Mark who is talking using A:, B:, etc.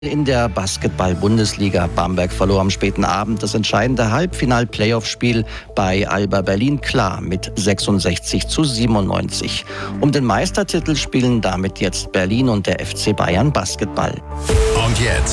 A: In der Basketball-Bundesliga. Bamberg verlor am späten Abend das entscheidende Halbfinal-Playoff-Spiel bei Alba Berlin klar mit 66:97. Um den Meistertitel spielen damit jetzt Berlin und der FC Bayern Basketball.
B: Und jetzt